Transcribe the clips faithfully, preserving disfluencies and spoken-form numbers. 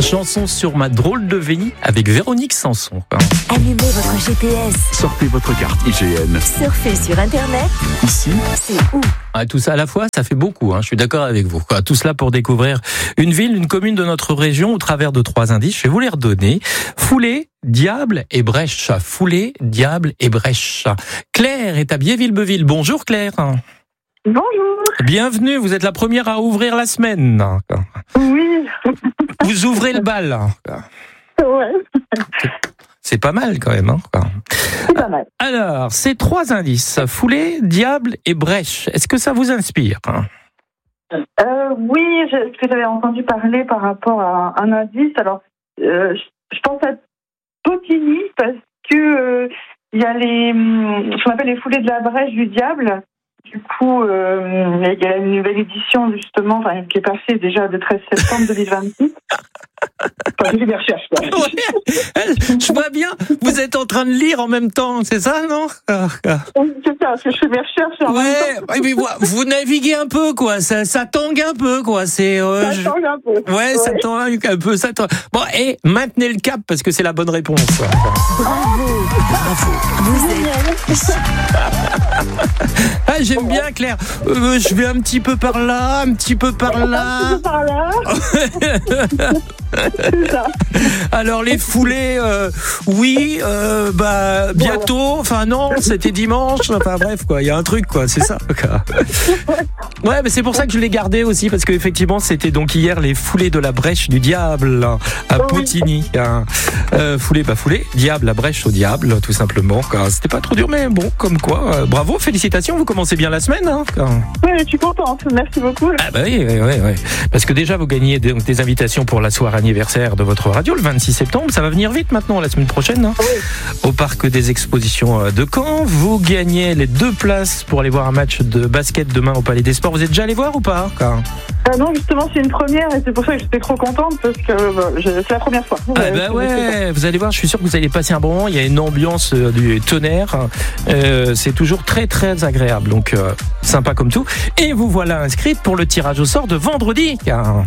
Chanson sur ma drôle de vie avec Véronique Sanson. Allumez votre G P S. Sortez votre carte I G N. Surfez sur Internet. Ici, c'est où? Ah, tout ça à la fois, ça fait beaucoup, hein, je suis d'accord avec vous. Quoi. Tout cela pour découvrir une ville, une commune de notre région au travers de trois indices. Je vais vous les redonner. Foulée, Diable et Brèche. Foulée, Diable et Brèche. Claire est à Biéville-Beuville. Bonjour Claire. Bonjour. Bienvenue, vous êtes la première à ouvrir la semaine. Oui. Vous ouvrez le bal. Ouais. C'est pas mal quand même. Hein. C'est pas mal. Alors, ces trois indices, Foulée, Diable et Brèche, est-ce que ça vous inspire? euh, Oui, je, ce que j'avais entendu parler par rapport à un indice. Alors, euh, je, je pense à Potigny parce que euh, il y a les, ce qu'on appelle les Foulées de la Brèche du Diable. Du coup, euh, il y a une nouvelle édition justement, enfin, qui est passée déjà le treize septembre deux mille vingt-six. Enfin, j'ai fait des recherches. Quoi. Ouais, je vois bien, vous êtes en train de lire en même temps, c'est ça, non? C'est ça, parce que je fais mes recherches. En ouais, même temps. mais vous, vous naviguez un peu, quoi. Ça, ça tangue un peu, quoi. C'est, euh, ça je... tangue un peu. Ouais, ouais, ça tangue un peu, ça tangue. Bon, et maintenez le cap parce que c'est la bonne réponse. Bravo, bravo. Vous êtes Ah, j'aime bien, Claire. Euh, je vais un petit peu par là, un petit peu par là. Un petit peu par là. C'est ça. Alors les foulées, euh, oui, euh, bah bientôt. Enfin non, c'était dimanche. Enfin bref, quoi. Il y a un truc, quoi. C'est ça. Quoi. Ouais, mais c'est pour ça que je l'ai gardé aussi parce qu'effectivement, c'était donc hier les foulées de la Brèche du Diable à Potigny. Hein. Euh, foulée, bah foulée, Diable, la Brèche au Diable, tout simplement. Quoi. C'était pas trop dur, mais bon, comme quoi. Euh, bravo, félicitations. Vous commencez bien la semaine. Hein, oui, je suis contente. Merci beaucoup. Ah bah oui, oui, oui, oui. Parce que déjà, vous gagnez des, des invitations pour la soirée anniversaire de votre radio le vingt-six septembre. Ça va venir vite maintenant, la semaine prochaine, hein, oui. Au Parc des Expositions de Caen. Vous gagnez les deux places pour aller voir un match de basket demain au Palais des Sports. Vous êtes déjà allé voir ou pas? Ah non, justement, c'est une première et c'est pour ça que j'étais trop contente parce que bah, c'est la première fois. Ah bah ouais, vous allez voir, je suis sûr que vous allez passer un bon moment. Il y a une ambiance euh, du tonnerre. Euh, c'est toujours très très agréable, donc euh, sympa comme tout. Et vous voilà inscrite pour le tirage au sort de vendredi.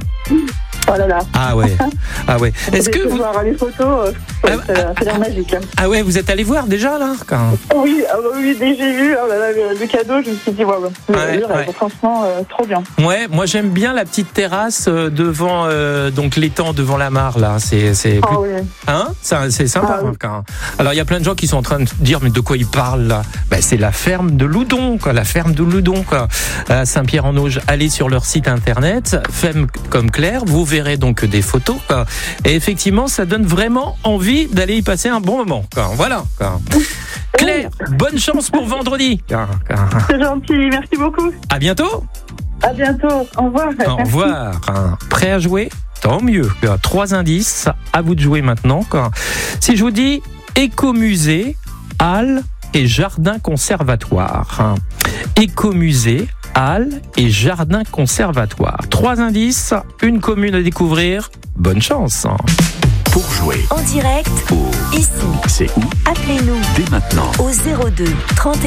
Oh là là. Ah ouais, ah ouais. Est-ce que vous voir les photos, euh, ah, c'est, c'est l'air magique. Hein. Ah ouais, vous êtes allé voir déjà là quand... Oui, ah oui, dès que j'ai vu oh là là, le, le cadeau, je me suis dit ouais, ouais. Ouais, le, ouais. Le, franchement, euh, trop bien. Ouais, moi j'aime bien la petite terrasse euh, devant euh, donc l'étang devant la mare là. C'est c'est Ah plus... oui. Hein, ça, c'est sympa. Ah oui. Quand... Alors il y a plein de gens qui sont en train de dire mais de quoi ils parlent là? Ben c'est la ferme de Loudon, quoi, la ferme de Loudon, quoi, à Saint-Pierre-en-Auge. Allez sur leur site internet, Femme comme Claire, vous verrez donc des photos, quoi. Et effectivement, ça donne vraiment envie d'aller y passer un bon moment, quoi. Voilà, quoi. Claire, bonne chance pour vendredi. C'est gentil, merci beaucoup. À bientôt. À bientôt. Au revoir. Au revoir. Prêt à jouer? Tant mieux. Trois indices. À vous de jouer maintenant, quoi. Si je vous dis écomusée, halle et jardin conservatoire. Écomusée, halle et jardin conservatoire. Trois indices, une commune à découvrir. Bonne chance. Pour jouer en direct, au ici, c'est où? appelez-nous Dès maintenant au zéro deux trente